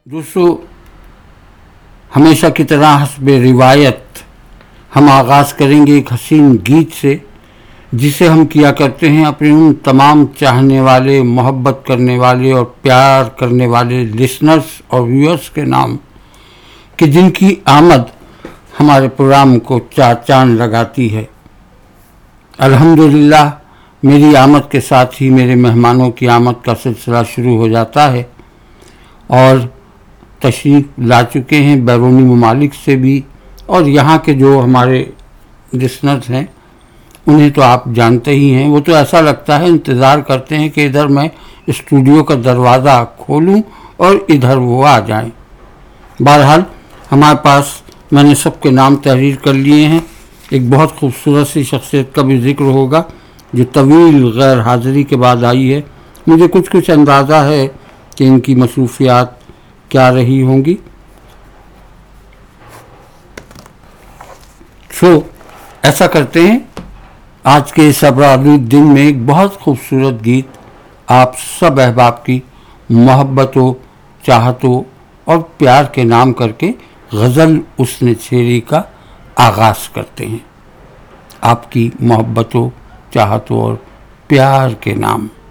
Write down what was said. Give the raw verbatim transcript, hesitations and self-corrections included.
دوستو، ہمیشہ کی طرح حسب روایت ہم آغاز کریں گے ایک حسین گیت سے، جسے ہم کیا کرتے ہیں اپنے ان تمام چاہنے والے، محبت کرنے والے اور پیار کرنے والے لسنرز اور ویورز کے نام، کہ جن کی آمد ہمارے پروگرام کو چار چاند لگاتی ہے۔ الحمدللہ میری آمد کے ساتھ ہی میرے مہمانوں کی آمد کا سلسلہ شروع ہو جاتا ہے، اور تشریف لا چکے ہیں بیرونی ممالک سے بھی، اور یہاں کے جو ہمارے لسنرز ہیں انہیں تو آپ جانتے ہی ہیں۔ وہ تو ایسا لگتا ہے انتظار کرتے ہیں کہ ادھر میں اسٹوڈیو کا دروازہ کھولوں اور ادھر وہ آ جائیں۔ بہرحال ہمارے پاس میں نے سب کے نام تحریر کر لیے ہیں۔ ایک بہت خوبصورت سی شخصیت کا بھی ذکر ہوگا جو طویل غیر حاضری کے بعد آئی ہے۔ مجھے کچھ کچھ اندازہ ہے کہ ان کی مصروفیات کیا رہی ہوں گی۔ سو ایسا کرتے ہیں، آج کے اس ابرآلود دن میں ایک بہت خوبصورت گیت آپ سب احباب کی محبتوں، چاہتوں اور پیار کے نام کر کے غزل حسن شیری کا آغاز کرتے ہیں۔ آپ کی محبتوں، چاہتوں اور پیار کے نام۔